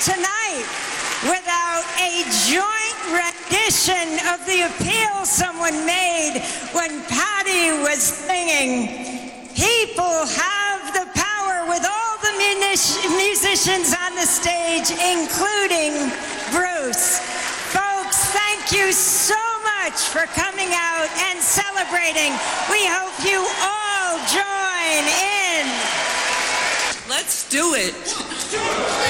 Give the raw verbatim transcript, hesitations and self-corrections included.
tonight without a joint rendition of the appeal someone made when Patty was singing. People have the power, with all the munic- musicians on the stage, including Bruce. Folks, thank you so much for coming out and celebrating. We hope you all join in. Let's do it.